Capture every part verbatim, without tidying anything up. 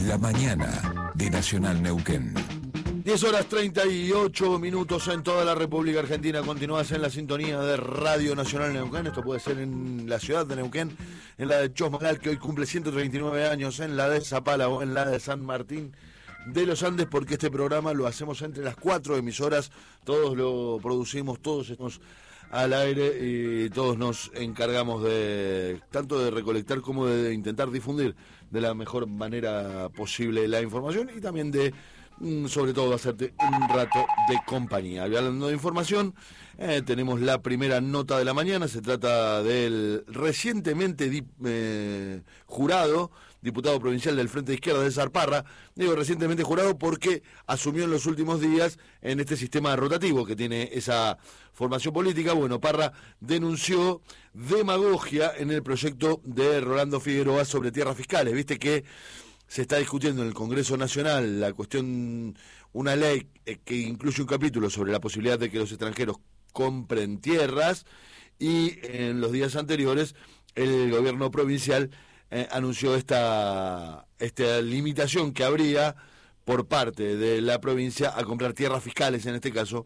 La mañana de Nacional Neuquén. diez horas treinta y ocho minutos en toda la República Argentina. Continúas en la sintonía de Radio Nacional Neuquén. Esto puede ser en la ciudad de Neuquén, en la de Chosmalal, que hoy cumple ciento treinta y nueve años, en la de Zapala o en la de San Martín de los Andes, porque este programa lo hacemos entre las cuatro emisoras. Todos lo producimos, todos estamos al aire y todos nos encargamos de tanto de recolectar como de intentar difundir de la mejor manera posible la información y también de, sobre todo, hacerte un rato de compañía. Hablando de información, eh, tenemos la primera nota de la mañana. Se trata del recientemente dip, eh, jurado, diputado provincial del Frente de Izquierda, César Parra. Digo recientemente jurado porque asumió en los últimos días en este sistema rotativo que tiene esa formación política. Bueno, Parra denunció demagogia en el proyecto de Rolando Figueroa sobre tierras fiscales. Viste que se está discutiendo en el Congreso Nacional la cuestión, una ley que incluye un capítulo sobre la posibilidad de que los extranjeros compren tierras, y en los días anteriores el gobierno provincial eh, anunció esta, esta limitación que habría por parte de la provincia a comprar tierras fiscales, en este caso,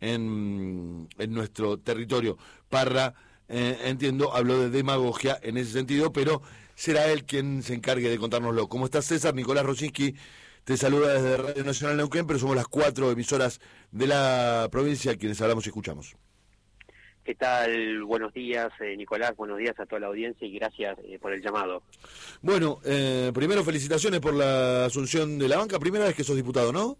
en, en nuestro territorio. Parra, eh, entiendo, habló de demagogia en ese sentido, pero será él quien se encargue de contárnoslo. ¿Cómo estás, César? Nicolás Rosinski te saluda desde Radio Nacional Neuquén, pero somos las cuatro emisoras de la provincia quienes hablamos y escuchamos. ¿Qué tal? Buenos días, eh, Nicolás, buenos días a toda la audiencia y gracias eh, por el llamado. Bueno, eh, primero felicitaciones por la asunción de la banca, primera vez que sos diputado, ¿no?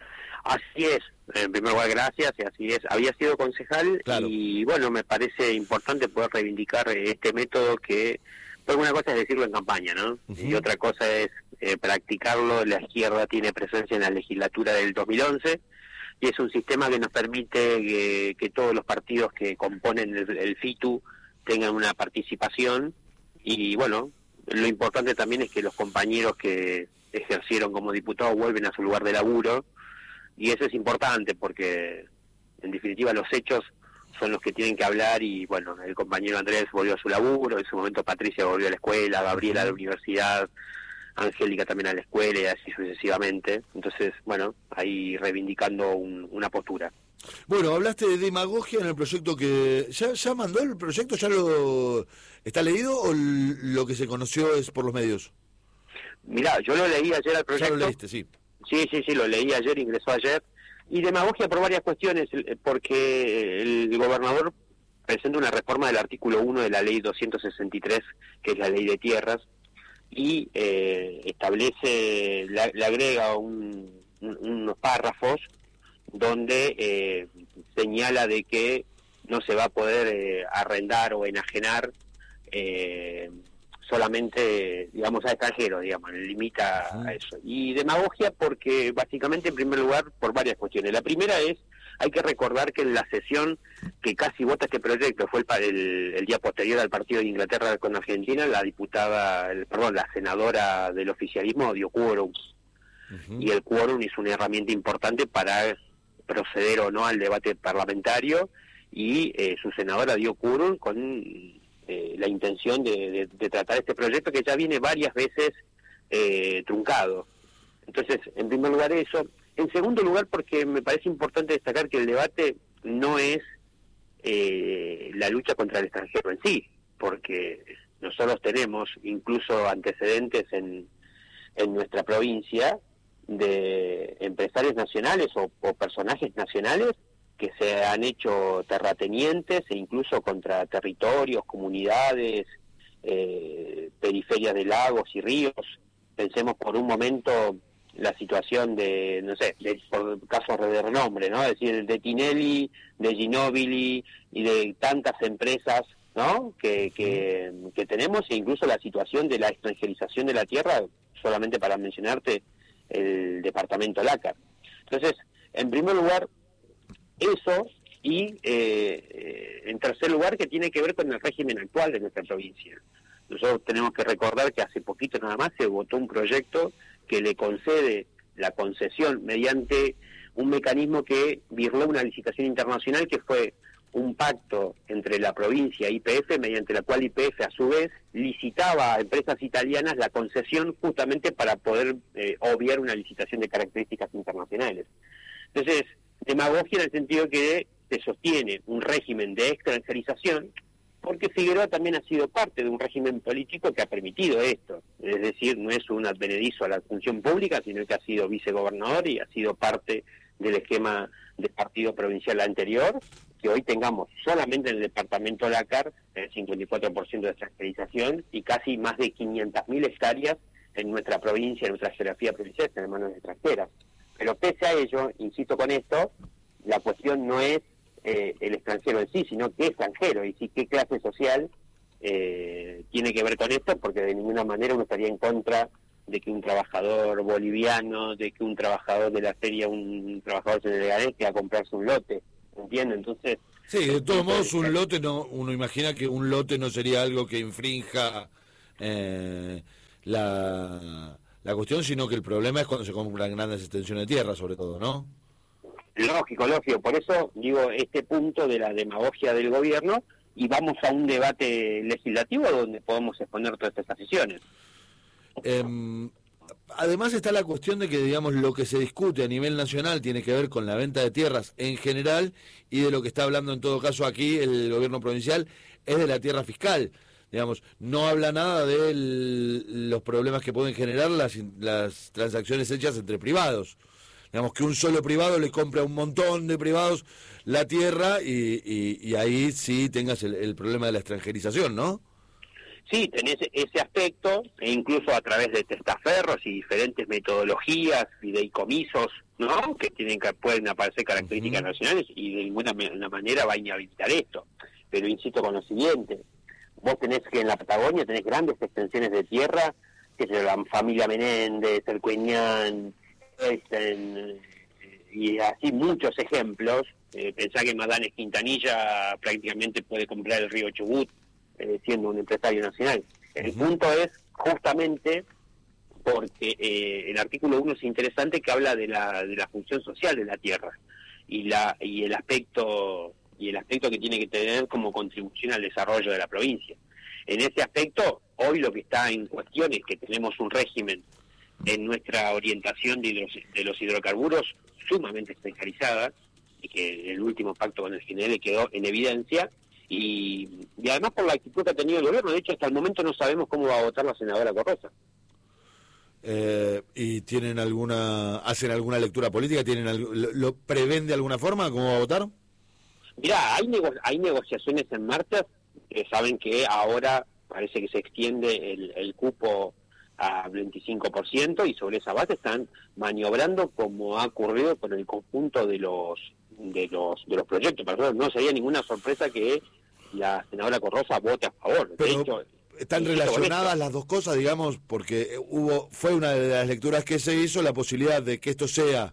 Así es, en primer lugar gracias, y así es. Había sido concejal, claro. Y bueno, me parece importante poder reivindicar este método que, por una cosa es decirlo en campaña, ¿no? Uh-huh. Y otra cosa es eh, practicarlo. La izquierda tiene presencia en la legislatura del dos mil once, y es un sistema que nos permite que, que todos los partidos que componen el, el FITU tengan una participación, y bueno, lo importante también es que los compañeros que ejercieron como diputados vuelven a su lugar de laburo, y eso es importante porque en definitiva los hechos son los que tienen que hablar. Y bueno, el compañero Andrés volvió a su laburo, en su momento Patricia volvió a la escuela, Gabriela a la universidad, Angélica también a la escuela y así sucesivamente. Entonces, bueno, ahí reivindicando un, una postura. Bueno, hablaste de demagogia en el proyecto que... ¿Ya, ya mandó el proyecto? ¿Ya lo está leído o lo que se conoció es por los medios? Mirá, yo lo leí ayer al proyecto. Ya lo leíste, sí. Sí, sí, sí, lo leí ayer, ingresó ayer. Y demagogia por varias cuestiones, porque el gobernador presenta una reforma del artículo uno de la ley doscientos sesenta y tres, que es la ley de tierras, y eh, establece, le, le agrega un, un, unos párrafos donde eh, señala de que no se va a poder eh, arrendar o enajenar eh, solamente, digamos, a extranjeros, digamos, limita a eso. Y demagogia porque, básicamente, en primer lugar, por varias cuestiones. La primera es, hay que recordar que en la sesión que casi vota este proyecto, fue el, el, el día posterior al partido de Inglaterra con Argentina, la diputada, el, perdón, la senadora del oficialismo dio quórum. Uh-huh. Y el quórum es una herramienta importante para proceder o no al debate parlamentario, y eh, su senadora dio quórum con Eh, la intención de, de, de tratar este proyecto que ya viene varias veces eh, truncado. Entonces, en primer lugar eso. En segundo lugar, porque me parece importante destacar que el debate no es eh, la lucha contra el extranjero en sí, porque nosotros tenemos incluso antecedentes en, en nuestra provincia de empresarios nacionales o, o personajes nacionales que se han hecho terratenientes e incluso contra territorios, comunidades, eh, periferias de lagos y ríos. Pensemos por un momento la situación de, no sé, de, por casos de renombre, ¿no? Es decir, de Tinelli, de Ginóbili y de tantas empresas, ¿no? Que, que, que tenemos, e incluso la situación de la extranjerización de la tierra, solamente para mencionarte el departamento Lácar. Entonces, en primer lugar, eso, y eh, en tercer lugar, que tiene que ver con el régimen actual de nuestra provincia. Nosotros tenemos que recordar que hace poquito nada más se votó un proyecto que le concede la concesión mediante un mecanismo que virló una licitación internacional, que fue un pacto entre la provincia y Y P F, mediante la cual Y P F a su vez licitaba a empresas italianas la concesión justamente para poder eh, obviar una licitación de características internacionales. Entonces, demagogia en el sentido que se sostiene un régimen de extranjerización, porque Figueroa también ha sido parte de un régimen político que ha permitido esto. Es decir, no es un advenedizo a la función pública, sino que ha sido vicegobernador y ha sido parte del esquema del partido provincial anterior, que hoy tengamos solamente en el departamento Lácar el cincuenta y cuatro por ciento de extranjerización y casi más de quinientas mil hectáreas en nuestra provincia, en nuestra geografía provincial, en manos extranjeras. Pero pese a ello, insisto con esto, la cuestión no es eh, el extranjero en sí, sino qué extranjero y sí qué clase social eh, tiene que ver con esto, porque de ninguna manera uno estaría en contra de que un trabajador boliviano, de que un trabajador de la feria, un trabajador senegalés que va a comprarse un lote, ¿entiende? Entonces... Sí, de todos modos un lote, no uno imagina que un lote no sería algo que infrinja eh, la, la cuestión, sino que el problema es cuando se compran grandes extensiones de tierra, sobre todo, ¿no? Lógico, lógico. Por eso digo este punto de la demagogia del gobierno y vamos a un debate legislativo donde podemos exponer todas estas decisiones. Eh, además está la cuestión de que, digamos, lo que se discute a nivel nacional tiene que ver con la venta de tierras en general y de lo que está hablando en todo caso aquí el gobierno provincial es de la tierra fiscal. Digamos, no habla nada de el, los problemas que pueden generar las, las transacciones hechas entre privados. Digamos, que un solo privado le compra a un montón de privados la tierra y, y, y ahí sí tengas el, el problema de la extranjerización, ¿no? Sí, tenés ese aspecto, e incluso a través de testaferros y diferentes metodologías, fideicomisos, ¿no? Que tienen que pueden aparecer características uh-huh. nacionales y de ninguna manera va a inhabilitar esto. Pero insisto con lo siguiente, vos tenés que en la Patagonia tenés grandes extensiones de tierra, que se llaman Familia Menéndez, el Cueñán, Esten, y así muchos ejemplos. Eh, pensá que Madanes Quintanilla prácticamente puede comprar el río Chubut, Eh, siendo un empresario nacional. El uh-huh. punto es justamente porque eh, el artículo uno es interesante, que habla de la de la función social de la tierra y la y el aspecto y el aspecto que tiene que tener como contribución al desarrollo de la provincia. En ese aspecto, hoy lo que está en cuestión es que tenemos un régimen en nuestra orientación de los, de los hidrocarburos sumamente especializada y que el último pacto con el G N L quedó en evidencia. Y, y además por la actitud que ha tenido el gobierno, de hecho hasta el momento no sabemos cómo va a votar la senadora Corrosa. Eh, ¿Y tienen alguna, hacen alguna lectura política? ¿Tienen algo, lo, lo prevén de alguna forma cómo va a votar? Mirá, hay, nego hay negociaciones en marcha, que saben que ahora parece que se extiende el, el cupo a veinticinco por ciento y sobre esa base están maniobrando como ha ocurrido con el conjunto de los de los de los proyectos. Para nosotros no sería ninguna sorpresa que la senadora Corrosa vote a favor. Pero de hecho, están relacionadas las dos cosas, digamos, porque hubo fue una de las lecturas que se hizo, la posibilidad de que esto sea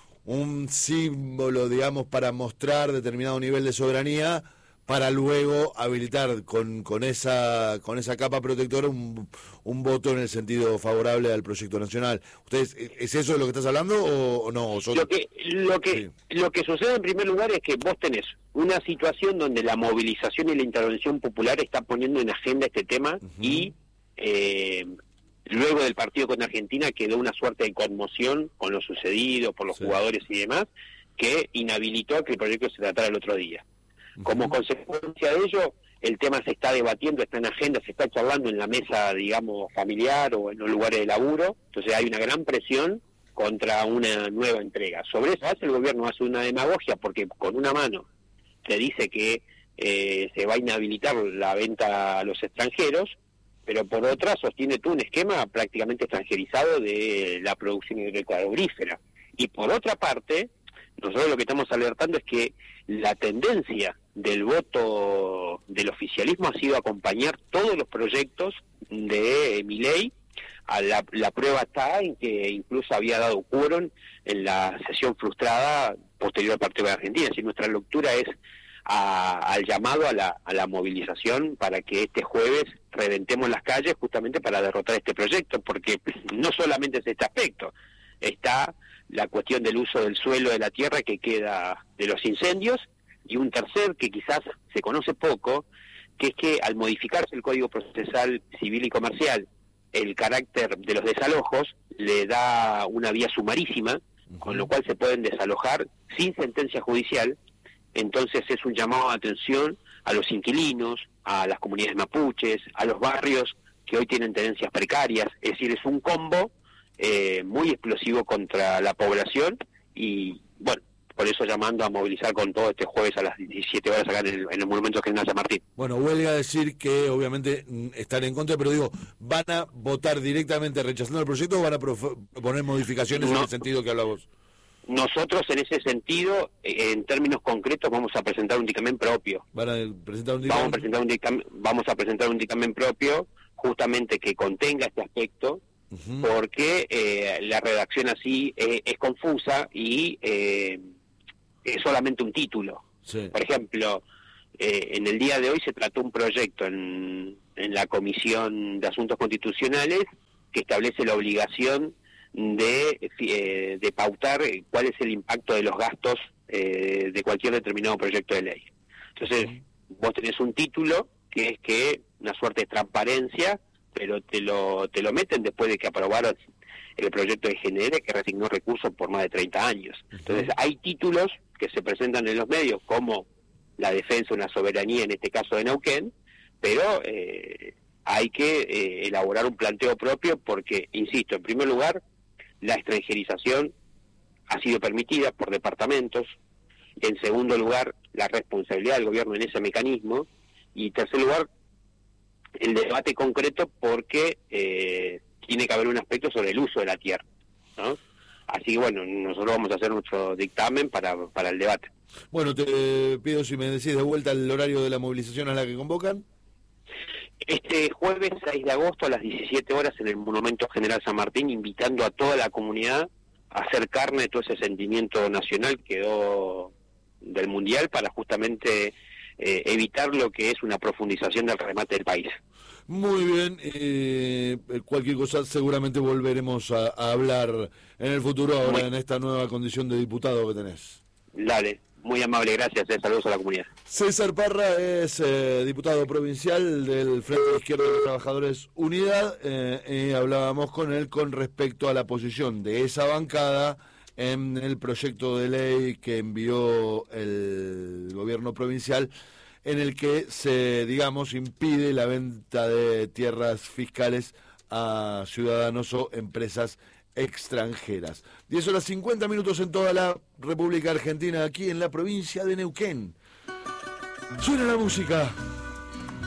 un símbolo, digamos, para mostrar determinado nivel de soberanía, para luego habilitar con, con esa con esa capa protectora un, un voto en el sentido favorable al proyecto nacional. ¿Ustedes es eso de lo que estás hablando o, o no? ¿O son... Lo que lo que sí. lo que sucede en primer lugar es que vos tenés una situación donde la movilización y la intervención popular está poniendo en agenda este tema uh-huh. y eh, luego del partido con Argentina quedó una suerte de conmoción con lo sucedido por los sí. jugadores y demás, que inhabilitó a que el proyecto se tratara el otro día. Como consecuencia de ello, el tema se está debatiendo, está en agenda, se está charlando en la mesa, digamos, familiar o en los lugares de laburo. Entonces hay una gran presión contra una nueva entrega. Sobre eso hace el gobierno, hace una demagogia, porque con una mano te dice que eh, se va a inhabilitar la venta a los extranjeros, pero por otra sostiene tú un esquema prácticamente extranjerizado de la producción hidrocarburífera. Y por otra parte, nosotros lo que estamos alertando es que la tendencia del voto del oficialismo ha sido acompañar todos los proyectos de Milei. A la, la prueba está en que incluso había dado quórum en la sesión frustrada posterior al partido de Argentina. Así nuestra lectura es a, al llamado a la, a la movilización para que este jueves reventemos las calles justamente para derrotar este proyecto, porque no solamente es este aspecto, está la cuestión del uso del suelo de la tierra que queda de los incendios, Y un tercer que quizás se conoce poco, que es que al modificarse el Código Procesal Civil y Comercial, el carácter de los desalojos le da una vía sumarísima, uh-huh. con lo cual se pueden desalojar sin sentencia judicial. Entonces es un llamado de atención a los inquilinos, a las comunidades mapuches, a los barrios que hoy tienen tenencias precarias. Es decir, es un combo eh, muy explosivo contra la población y, bueno, por eso llamando a movilizar con todo este jueves a las diecisiete horas acá en el, en el Monumento General San Martín. Bueno, huelga decir que obviamente están en contra, pero digo, ¿van a votar directamente rechazando el proyecto o van a proponer modificaciones no, en el sentido que hablamos? Nosotros en ese sentido, en términos concretos, vamos a presentar un dictamen propio. ¿Van a presentar un dictamen? Vamos a presentar un dictamen, vamos a presentar un dictamen propio, justamente que contenga este aspecto, uh-huh. porque eh, la redacción así eh, es confusa y... Eh, es solamente un título. Sí. Por ejemplo, eh, en el día de hoy se trató un proyecto en, en la Comisión de Asuntos Constitucionales que establece la obligación de, eh, de pautar cuál es el impacto de los gastos eh, de cualquier determinado proyecto de ley. Entonces, sí. vos tenés un título que es que una suerte de transparencia, pero te lo te lo meten después de que aprobaron el proyecto de G N R que resignó recursos por más de treinta años. Entonces, hay títulos que se presentan en los medios como la defensa de una soberanía, en este caso de Neuquén, pero eh, hay que eh, elaborar un planteo propio porque, insisto, en primer lugar, la extranjerización ha sido permitida por departamentos, en segundo lugar, la responsabilidad del gobierno en ese mecanismo, y en tercer lugar, el debate concreto porque eh, tiene que haber un aspecto sobre el uso de la tierra, ¿no? Así que bueno, nosotros vamos a hacer nuestro dictamen para, para el debate. Bueno, te pido si me decís de vuelta el horario de la movilización a la que convocan. Este jueves seis de agosto a las diecisiete horas en el Monumento General San Martín, invitando a toda la comunidad a hacer carne de todo ese sentimiento nacional que quedó del Mundial para justamente eh, evitar lo que es una profundización del remate del país. Muy bien, eh, cualquier cosa seguramente volveremos a, a hablar en el futuro, ahora muy, en esta nueva condición de diputado que tenés. Dale, muy amable, gracias, eh, saludos a la comunidad. César Parra es eh, diputado provincial del Frente de Izquierda de los Trabajadores Unidad, eh, y hablábamos con él con respecto a la posición de esa bancada en el proyecto de ley que envió el gobierno provincial, en el que se, digamos, impide la venta de tierras fiscales a ciudadanos o empresas extranjeras. diez horas cincuenta minutos en toda la República Argentina, aquí en la provincia de Neuquén. Suena la música.